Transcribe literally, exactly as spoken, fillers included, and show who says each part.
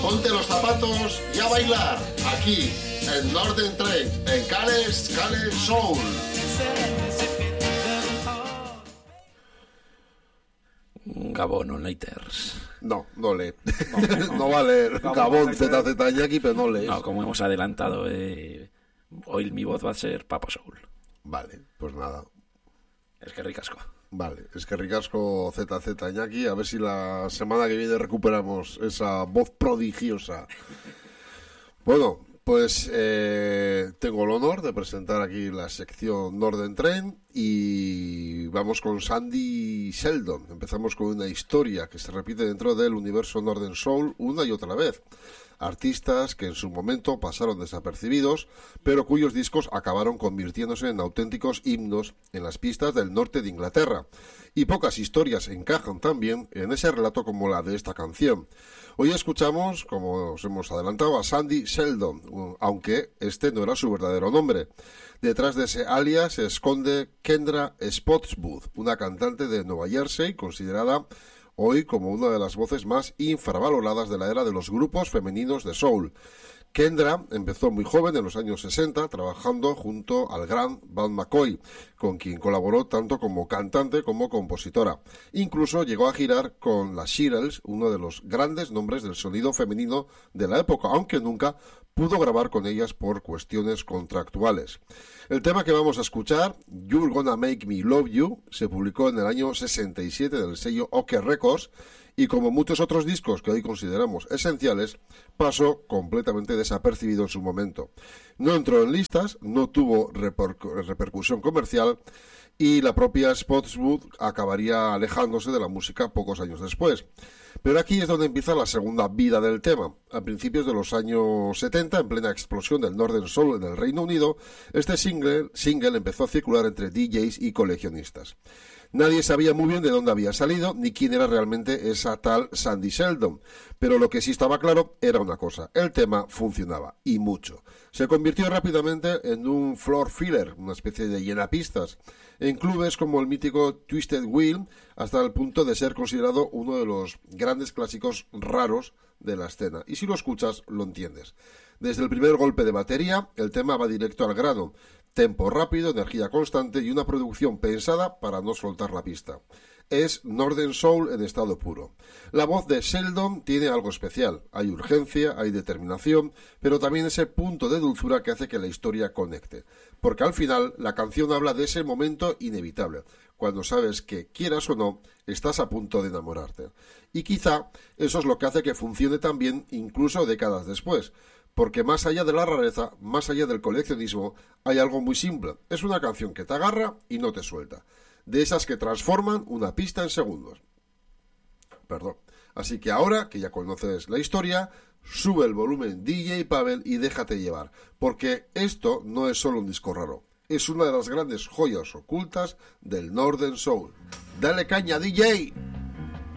Speaker 1: ponte los zapatos y a bailar, aquí, en Northern Train, en Cales, Cales Soul.
Speaker 2: Gabón All-Nighters.
Speaker 1: No, no lee. No, no va a leer Gabón Z Z Iñaki, pero no lees.
Speaker 2: No, como hemos adelantado, eh, hoy mi voz va a ser Papo Soul.
Speaker 1: Vale, pues nada.
Speaker 2: Es que ricasco.
Speaker 1: Vale, es que ricasco Z Z Iñaki, a ver si la semana que viene recuperamos esa voz prodigiosa. Bueno, pues eh, tengo el honor de presentar aquí la sección Northern Train y vamos con Sandy Sheldon. Empezamos con una historia que se repite dentro del universo Northern Soul una y otra vez. Artistas que en su momento pasaron desapercibidos, pero cuyos discos acabaron convirtiéndose en auténticos himnos en las pistas del norte de Inglaterra. Y pocas historias encajan tan bien en ese relato como la de esta canción. Hoy escuchamos, como os hemos adelantado, a Sandy Sheldon, aunque este no era su verdadero nombre. Detrás de ese alias se esconde Kendra Spotswood, una cantante de Nueva Jersey considerada hoy como una de las voces más infravaloradas de la era de los grupos femeninos de soul. Kendra empezó muy joven, en los años sesenta, trabajando junto al gran Bud McCoy, con quien colaboró tanto como cantante como compositora. Incluso llegó a girar con las Shirelles, uno de los grandes nombres del sonido femenino de la época, aunque nunca pudo grabar con ellas por cuestiones contractuales. El tema que vamos a escuchar, You're Gonna Make Me Love You, se publicó en el año sesenta y siete del sello Oke Records y, como muchos otros discos que hoy consideramos esenciales, pasó completamente desapercibido en su momento. No entró en listas, no tuvo reper- repercusión comercial y la propia Spotswood acabaría alejándose de la música pocos años después. Pero aquí es donde empieza la segunda vida del tema. A principios de los años setenta, en plena explosión del Northern Soul en el Reino Unido, este single, single empezó a circular entre D Js y coleccionistas. Nadie sabía muy bien de dónde había salido ni quién era realmente esa tal Sandy Sheldon, pero lo que sí estaba claro era una cosa: el tema funcionaba, y mucho. Se convirtió rápidamente en un floor filler, una especie de llenapistas, en clubes como el mítico Twisted Wheel, hasta el punto de ser considerado uno de los grandes clásicos raros de la escena. Y si lo escuchas, lo entiendes. Desde el primer golpe de batería, el tema va directo al grano. Tempo rápido, energía constante y una producción pensada para no soltar la pista. Es Northern Soul en estado puro. La voz de Sheldon tiene algo especial. Hay urgencia, hay determinación, pero también ese punto de dulzura que hace que la historia conecte. Porque al final la canción habla de ese momento inevitable, cuando sabes que, quieras o no, estás a punto de enamorarte. Y quizá eso es lo que hace que funcione tan bien incluso décadas después. Porque más allá de la rareza, más allá del coleccionismo, hay algo muy simple. Es una canción que te agarra y no te suelta. De esas que transforman una pista en segundos. Perdón. Así que ahora, que ya conoces la historia, sube el volumen D J Pavel y déjate llevar. Porque esto no es solo un disco raro. Es una de las grandes joyas ocultas del Northern Soul. ¡Dale caña, D J!